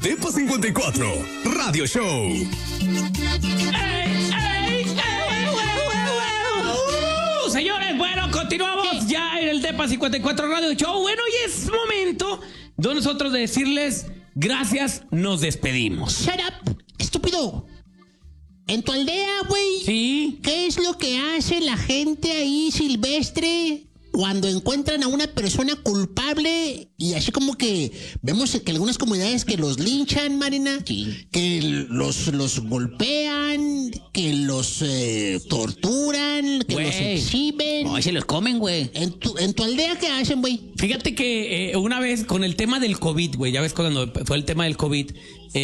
Depa 54, Radio Show. Señores, bueno, continuamos ya en el Depa 54 Radio Show. Bueno, y es momento de nosotros de decirles gracias, nos despedimos. Shut up, estúpido. En tu aldea, güey. Sí. ¿Qué es lo que hace la gente ahí silvestre cuando encuentran a una persona culpable? Y así como que vemos que algunas comunidades que los linchan, Marina, Sí. que los golpean, que los torturan, que Güey. los exhiben. No, se los comen, güey. En tu aldea, ¿qué hacen, güey? Fíjate que una vez con el tema del COVID, güey, ya ves cuando fue el tema del COVID,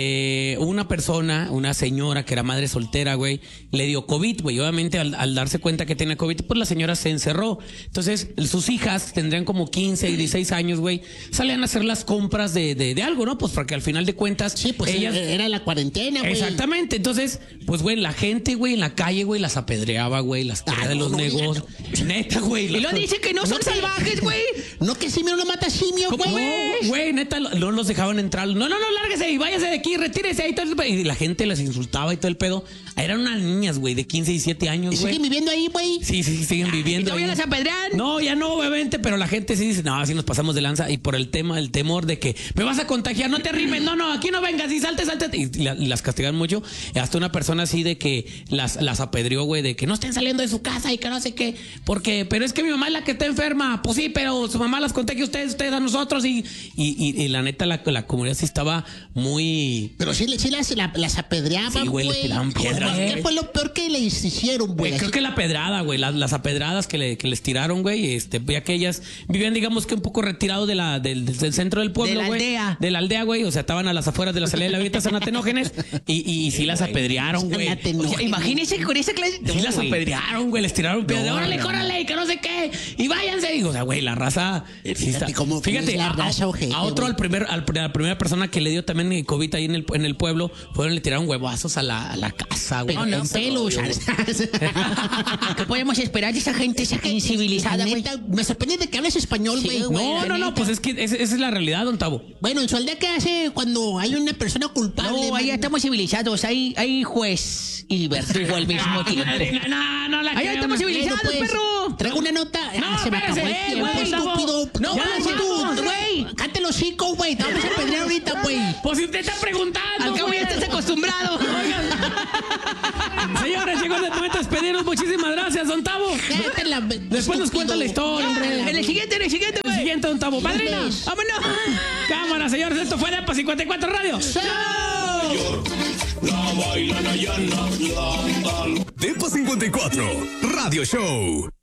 una persona, una señora que era madre soltera, güey, le dio COVID, güey. Obviamente al darse cuenta que tenía COVID, pues la señora se encerró. Entonces sus hijas tendrían como 15 y 16 años, güey, salían a hacer las compras de algo, ¿no? Pues porque al final de cuentas... Sí, pues ellas... era la cuarentena, güey. Exactamente, entonces, pues, güey, la gente, güey, en la calle, güey, las apedreaba, güey, las tiraba de los negocios. Neta, güey. Y lo dice que no son salvajes, güey. No que simio no mata simio, güey. No, güey, neta, no los dejaban entrar. No, lárguese y váyase de aquí, retírese ahí. Y la gente les insultaba y todo el pedo. Eran unas niñas, güey, de 15 y 17 años, ¿Y güey. siguen viviendo ahí, güey? Sí, siguen viviendo. ¿Y todavía ahí. las apedrean? No, ya no, obviamente, pero la gente sí dice, no, así nos pasamos de lanza. Y por el temor de que me vas a contagiar, no te arrimes, no, aquí no vengas y salte. Y las castigan mucho. Y hasta una persona así de que las apedreó, güey, de que no estén saliendo de su casa y que no sé qué. Pero es que mi mamá es la que está enferma. Pues sí, pero su mamá las contagia a ustedes a nosotros. Y la neta, la comunidad sí estaba muy... Pero sí las apedreaban, Sí, güey, les tiraban piedras, ¿Qué güey. fue lo peor que les hicieron, güey? Creo que la pedrada, güey, las apedradas que les tiraron, güey, ya que ellas vivían, digamos que un poco retirados del centro del pueblo, De la güey. aldea. De la aldea, güey, o sea, estaban a las afueras de la salida de la Vita San Atenógenes y sí las apedrearon, güey. Atenógenes. O sea, imagínense con esa clase. Sí las apedrearon, güey, les tiraron piedras. ¡Órale, no. córale, que no sé qué! ¡Y váyanse! Y, o sea, güey, la raza... sí está- cómo Fíjate, es la raza, ojete, a otro, güey. a la primera persona que le dio también COVID ahí en el pueblo, le tiraron huevazos a la casa, güey. Pero en pelos. ¿Qué podemos esperar de esa gente, esa incivilizada, güey? Neta, me sorprende de que hables español, Sí, güey. güey. No, pues es que esa es la realidad, don Tavo. Bueno, ¿en su aldea qué hace cuando hay una persona culpable? No, allá man? estamos civilizados. Hay juez y verdugo al mismo tiempo. No, la Allá creo, estamos no. civilizados, Bueno, pues, perro. traigo una nota. No, Se me acabó el espérese, tiempo, güey, estúpido. No, Ya, vamos, tú, güey. Cállate los hocico, güey. Te vamos a pedrear ahorita, güey. Pues si usted está preguntando. Al cabo ya güey. estás acostumbrado. Señores, llegó el momento de despedirnos. Muchísimas gracias, don Tavo. Cállate la... Después nos cuenta la historia, hombre. En el siguiente, El güey. siguiente, don Tavo. Padrina. Pues. Vámonos. Cámara, señores. Esto fue Depa 54 Radio. Depa 54, Radio Show.